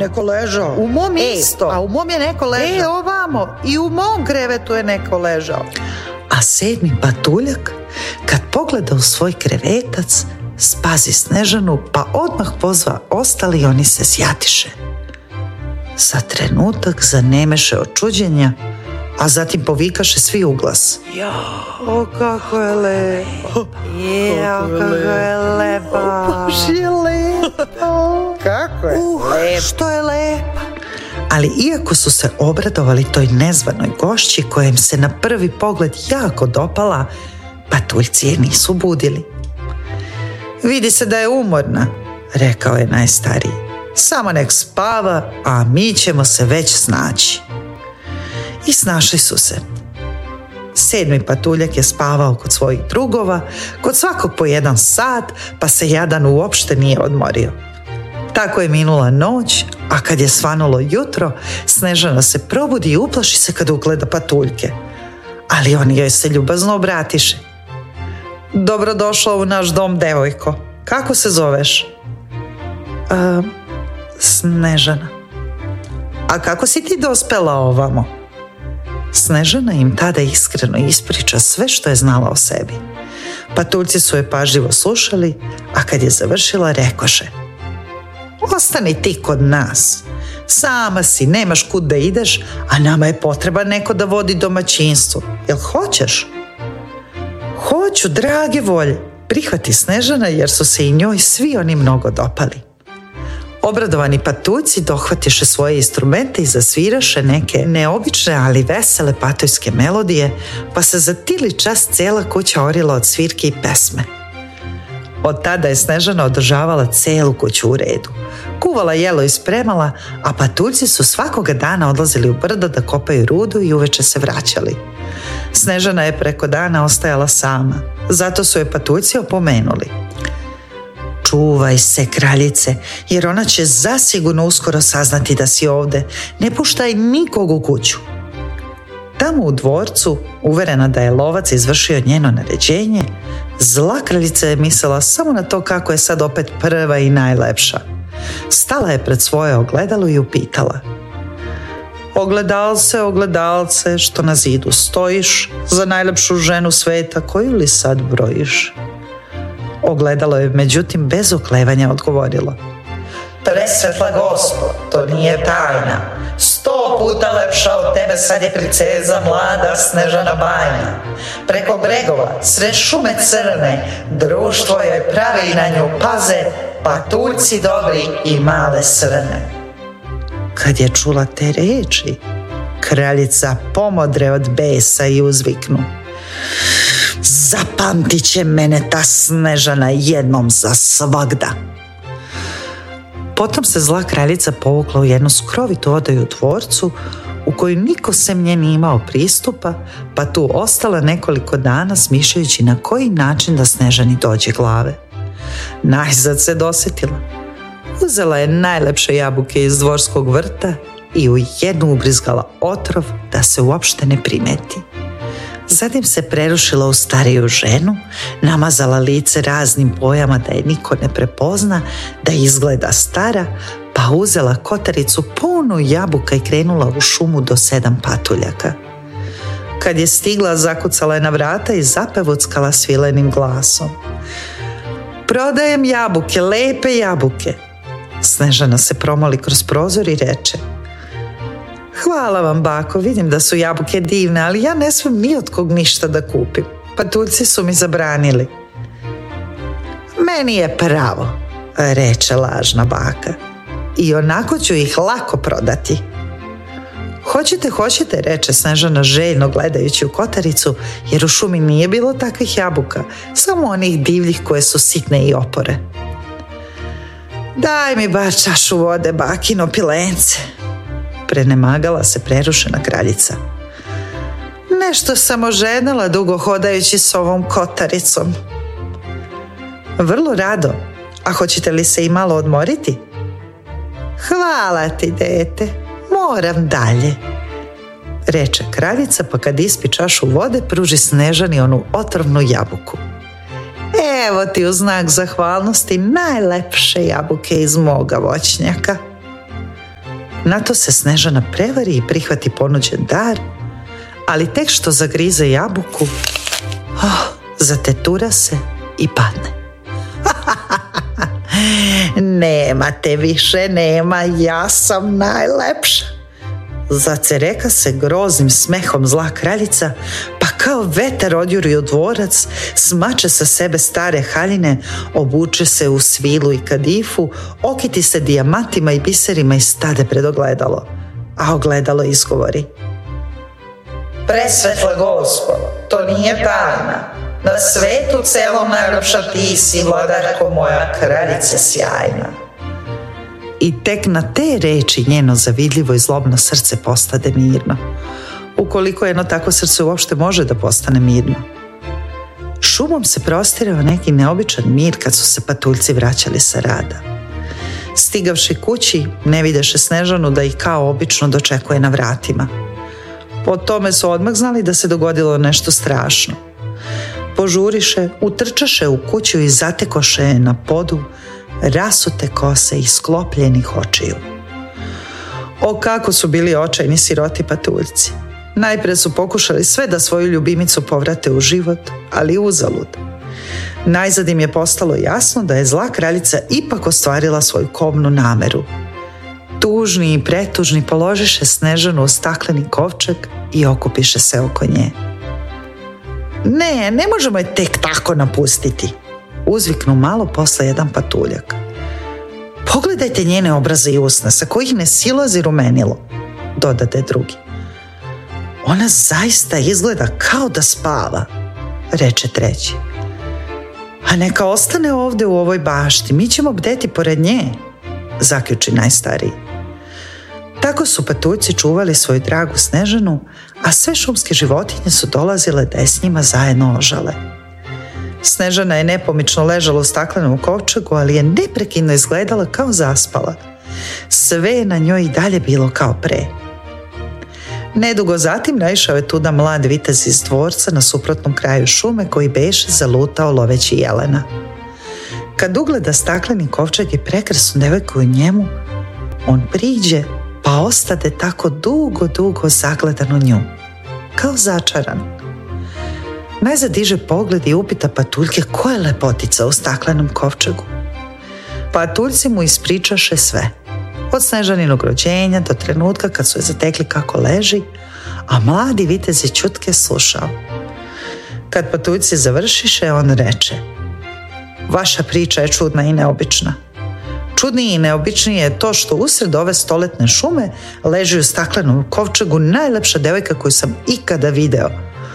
neko ležao. U mom isto. A u mom je neko ležao. Ovamo. I u mom krevetu je neko ležao. A 7. patuljak, kad pogleda u svoj krevetac, spazi Snežanu, pa odmah pozva ostali i oni se sjatiše. Za trenutak zanemeše od čuđenja, a zatim povikaše svi u glas. O, kako je lepo. Kako je lepo. Baš je lepo. Kako je lepo. Što je lepo. Ali iako su se obradovali toj nezvanoj gošći koja im se na prvi pogled jako dopala, patuljci je nisu budili. Vidi se da je umorna, rekao je najstariji. Samo nek spava, a mi ćemo se već snaći. I snašli su se. 7. patuljak je spavao kod svojih drugova, kod svakog po 1 sat, pa se jadan uopšte nije odmorio. Tako je minula noć, a kad je svanulo jutro, Snežana se probudi i uplaši se kad ugleda patuljke. Ali oni joj se ljubazno obratiše. Dobrodošla u naš dom, devojko. Kako se zoveš? Snežana. A kako si ti dospela ovamo? Snežana im tada iskreno ispriča sve što je znala o sebi. Patuljci su je pažljivo slušali, a kad je završila, rekoše: ostani ti kod nas. Sama si, nemaš kud da ideš, a nama je potreban neko da vodi domaćinstvo. Jel hoćeš? Hoću, drage volje, prihvati Snežana, jer su se i njoj svi oni mnogo dopali. Obradovani patuljci dohvatiše svoje instrumente i zasviraše neke neobične, ali vesele patuljske melodije, pa se za tili čas cijela kuća orila od svirke i pesme. Od tada je Snežana održavala celu kuću u redu. Kuvala, jelo i spremala, a patuljci su svakoga dana odlazili u brdo da kopaju rudu i uveče se vraćali. Snežana je preko dana ostajala sama, zato su je patuljci opomenuli: čuvaj se, kraljice, jer ona će zasigurno uskoro saznati da si ovde. Ne puštaj nikog u kuću. Tamo u dvorcu, uverena da je lovac izvršio njeno naređenje, zla kraljica je mislila samo na to kako je sad opet prva i najlepša. Stala je pred svoje ogledalo i upitala: ogledalce, ogledalce, što na zidu stojiš, za najlepšu ženu sveta, koju li sad brojiš? Ogledalo je međutim bez oklevanja odgovorilo: presvetla Gospo, to nije tajna. 100 puta lepša od tebe sad je princeza mlada Snežana bajna. Preko bregova, sred šume crne, društvo joj pravi i na nju paze patuljci dobri i male srne. Kad je čula te reči, kraljica pomodre od besa i uzviknu: zapamtit će mene ta Snežana jednom za svagda. Potom se zla kraljica povukla u jednu skrovitu odaju u dvorcu, u koju niko sem nje nije imao pristupa, pa tu ostala nekoliko dana smišljajući na koji način da Snežani dođe glave. Najzad se dosjetila. Uzela je najlepše jabuke iz dvorskog vrta i u jednu ubrizgala otrov da se uopšte ne primeti. Zatim se prerušila u stariju ženu, namazala lice raznim bojama da je niko ne prepozna, da izgleda stara, pa uzela kotaricu punu jabuka i krenula u šumu do 7 patuljaka. Kad je stigla, zakucala je na vrata i zapevuckala svilenim glasom: prodajem jabuke, lepe jabuke. Snežana se promoli kroz prozor i reče: hvala vam, bako, vidim da su jabuke divne, ali ja ne smijem ni od kog ništa da kupim. Patuljci su mi zabranili. Meni je pravo, reče lažna baka. I onako ću ih lako prodati. Hoćete, reče Snežana željno gledajući u kotaricu, jer u šumi nije bilo takvih jabuka, samo onih divljih koje su sitne i opore. Daj mi bar čašu vode, bakino pilence, prenemagala se prerušena kraljica. Nešto sam oženila dugo hodajući s ovom kotaricom. Vrlo rado, a hoćete li se i malo odmoriti? Hvala ti, dete, moram dalje, reče kraljica, pa kad ispi čašu vode pruži Snežani onu otrovnu jabuku. Evo ti u znak zahvalnosti najlepše jabuke iz moga voćnjaka. Na to se Snežana prevari i prihvati ponuđen dar, ali tek što zagrize jabuku, zatetura se i padne. Nema te više, nema, ja sam najlepša. Zacereka se groznim smehom zla kraljica, pa kao vetar odjuri u dvorac, smače sa sebe stare haljine, obuče se u svilu i kadifu, okiti se dijamantima i biserima i stade pred ogledalo. A ogledalo izgovori: Presvetla Gospodo, to nije tajna. Na svetu celom najlepša ti si, vladarko moja, kraljice sjajna. I tek na te reči njeno zavidljivo i zlobno srce postade mirno. Ukoliko jedno takvo srce uopšte može da postane mirno. Šumom se prostirao neki neobičan mir kad su se patuljci vraćali sa rada. Stigavši kući, ne videše Snežanu da ih kao obično dočekuje na vratima. Po tome su odmah znali da se dogodilo nešto strašno. Požuriše, utrčaše u kuću i zatekoše je na podu rasute kose i sklopljenih očiju. O, kako su bili očajni siroti patuljci. Najpre su pokušali sve da svoju ljubimicu povrate u život, ali uzalud. Najzad im je postalo jasno da je zla kraljica ipak ostvarila svoju kobnu nameru. Tužni i pretužni položiše Snežanu u stakleni kovčeg i okupiše se oko nje. Ne možemo je tek tako napustiti, uzviknu malo posle jedan patuljak. Pogledajte njene obraze i usna, sa kojih ne silazi rumenilo, dodade drugi. Ona zaista izgleda kao da spava, reče treći. A neka ostane ovde u ovoj bašti, mi ćemo bdeti pored nje, zaključi najstariji. Tako su patuljci čuvali svoju dragu Snežanu, a sve šumske životinje su dolazile da je s njima zajedno ožale. Snežana je nepomično ležala u staklenom kovčegu, ali je neprekidno izgledala kao zaspala. Sve je na njoj i dalje bilo kao pre. Nedugo zatim naišao je tuda mlad vitez iz dvorca na suprotnom kraju šume koji beše zalutao loveći jelena. Kad ugleda stakleni kovčeg i prekrasnu devojku u njemu, on priđe pa ostade tako dugo zagledan u nju, kao začaran. Najzad diže pogled i upita patuljke ko je lepotica u staklenom kovčegu. Patuljci mu ispričaše sve, od Snežaninog rođenja do trenutka kad su je zatekli kako leži, a mladi vitez je ćutke slušao. Kad patuljci završiše, on reče: Vaša priča je čudna i neobična. Čudnije i neobičnije je to što usred ove stoletne šume leži u staklenom kovčegu najlepša devojka koju sam ikada video.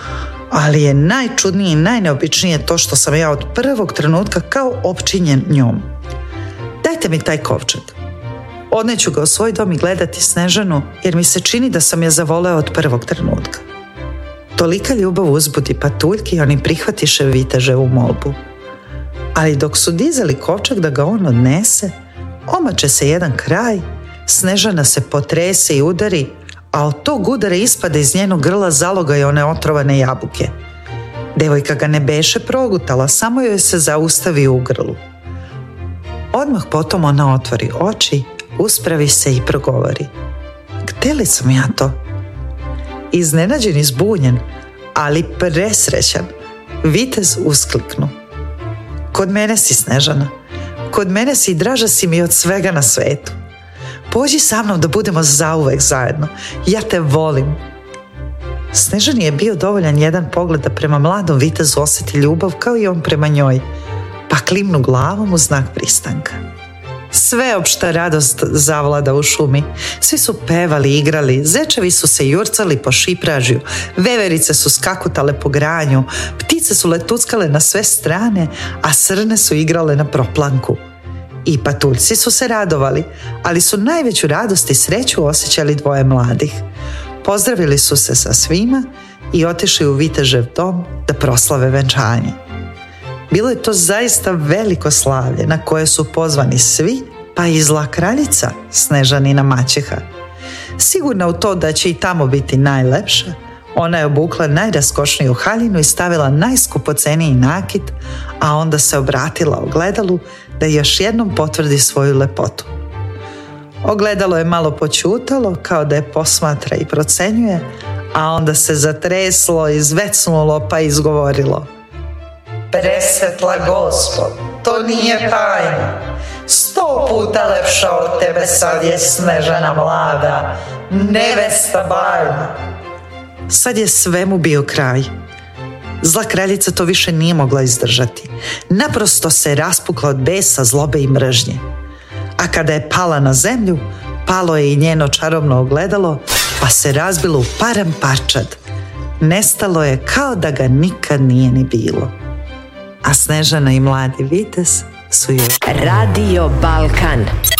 Ali je najčudnije i najneobičnije to što sam ja od prvog trenutka kao opčinjen njom. Dajte mi taj kovčeg. Odneću ga u svoj dom i gledati Snežanu, jer mi se čini da sam je zavoleo od prvog trenutka. Tolika ljubav uzbudi patuljke i oni prihvatiše viteževu molbu. Ali dok su dizali kovčeg da ga on odnese, omače se jedan kraj, Snežana se potrese i udari, a od tog udara ispade iz njenog grla zalogaj one otrovane jabuke. Devojka ga ne beše progutala, samo joj se zaustavi u grlu. Odmah potom ona otvori oči, uspravi se i progovori: Gde li sam ja to? Iznenađen i zbunjen, ali presrećan, vitez uskliknu: Kod mene si, Snežana, kod mene si i draža si mi od svega na svetu. Pođi sa mnom da budemo zauvek zajedno, ja te volim. Snežani je bio dovoljan jedan pogled da prema mladom vitezu osjeti ljubav kao i on prema njoj, pa klimnu glavom u znak pristanka. Sveopšta radost zavlada u šumi. Svi su pevali, igrali, zečevi su se jurcali po šipražju, veverice su skakutale po granju, ptice su letuckale na sve strane, a srne su igrale na proplanku. I patuljci su se radovali, ali su najveću radost i sreću osjećali dvoje mladih. Pozdravili su se sa svima i otišli u vitežev dom da proslave venčanje. Bilo je to zaista veliko slavlje na koje su pozvani svi, pa i zla kraljica, Snežanina maćeha. Sigurna u to da će i tamo biti najlepša, ona je obukla najraskošniju haljinu i stavila najskupoceniji nakit, a onda se obratila ogledalu da još jednom potvrdi svoju lepotu. Ogledalo je malo počutalo, kao da je posmatra i procenjuje, a onda se zatreslo, izvecnulo pa izgovorilo: Presvetla Gospod, to nije tajna. 100 puta lepša od tebe sad je Snežana mlada, nevesta bajna. Sad je svemu bio kraj. Zla kraljica to više nije mogla izdržati. Naprosto se raspukla od besa, zlobe i mržnje. A kada je pala na zemlju, palo je i njeno čarobno ogledalo, pa se razbilo u param parčad. Nestalo je kao da ga nikad nije ni bilo. A Snežana i mladi vitez su još... Radio Balkan.